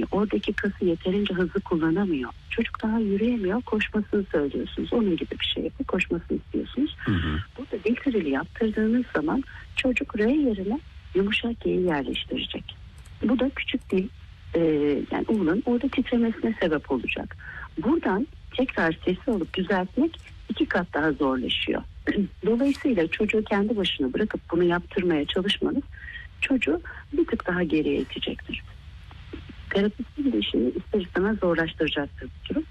kullanamıyor. Oradaki kası yeterince hızlı kullanamıyor. Çocuk daha yürüyemiyor, koşmasını söylüyorsunuz. Onun gibi bir şey yapıyor, koşmasını istiyorsunuz. Burada dil drilli yaptırdığınız zaman çocuk R yerine yumuşak G'yi yerleştirecek. Bu da küçük dil, yani U'nun orada titremesine sebep olacak. Buradan tekrar sesi alıp düzeltmek 2 kat daha zorlaşıyor. Dolayısıyla çocuğu kendi başına bırakıp bunu yaptırmaya çalışmanız çocuğu bir tık daha geriye itecektir. Terapistin de işini ister istemez zorlaştıracaktır bu durum.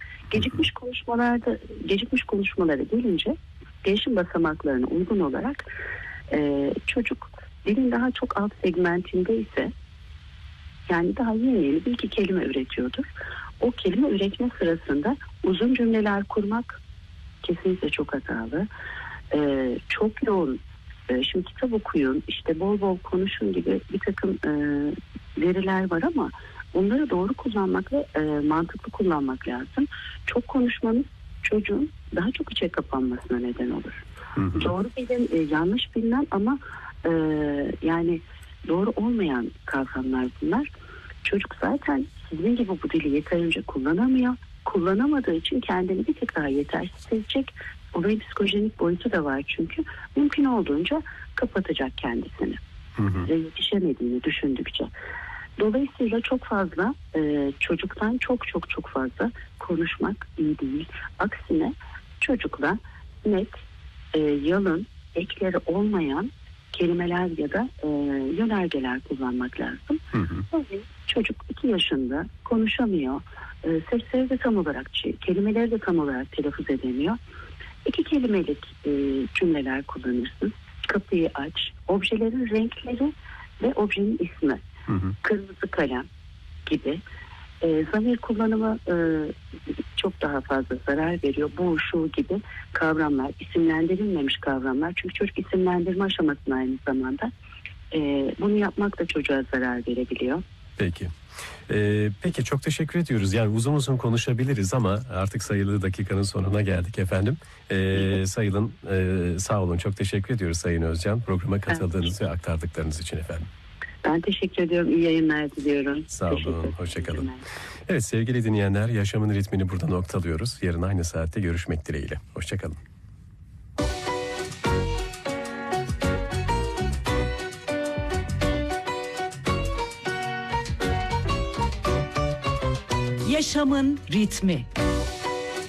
Gecikmiş konuşmalara gelince gelişim basamaklarına uygun olarak çocuk dilin daha çok alt segmentinde ise, yani daha yeni bir iki kelime üretiyordur. O kelime üretme sırasında uzun cümleler kurmak kesinlikle çok hatalı. Çok yoğun, şimdi kitap okuyun, işte bol bol konuşun gibi bir takım veriler var ama bunları doğru kullanmak ve mantıklı kullanmak lazım. Çok konuşmanız çocuğun daha çok içe kapanmasına neden olur. Doğru bilin, yanlış bilinen ama yani doğru olmayan kavramlar bunlar. Çocuk zaten sizin gibi bu dili yeterince kullanamıyor. Kullanamadığı için kendini bir tık daha yetersiz hissedecek. Olayın psikojenik boyutu da var çünkü. Mümkün olduğunca kapatacak kendisini. Ve yetişemediğini düşündükçe. Dolayısıyla çok fazla çocuktan çok fazla konuşmak iyi değil. Aksine çocukla net, yalın, ekleri olmayan kelimeler ya da yönergeler kullanmak lazım. Örneğin çocuk 2 yaşında konuşamıyor. Sesleri de tam olarak, kelimeleri de tam olarak telaffuz edemiyor. 2 kelimelik cümleler kullanırsın. Kapıyı aç, objelerin renkleri ve objenin ismi. Kırmızı kalem gibi. Zamir kullanımı çok daha fazla zarar veriyor. Bu, şu gibi kavramlar, isimlendirilmemiş kavramlar. Çünkü çocuk isimlendirme aşamasında aynı zamanda. Bunu yapmak da çocuğa zarar verebiliyor. Peki. Peki, çok teşekkür ediyoruz. Yani uzun uzun konuşabiliriz ama artık sayılı dakikanın sonuna geldik efendim. Sayılın, sağ olun. Çok teşekkür ediyoruz Sayın Özcan. Programa katıldığınız ve aktardıklarınız için efendim. Ben teşekkür ediyorum. İyi yayınlar diliyorum. Sağ olun. Hoşçakalın. Evet sevgili dinleyenler, yaşamın ritmini burada noktalıyoruz. Yarın aynı saatte görüşmek dileğiyle. Hoşçakalın. Yaşamın ritmi.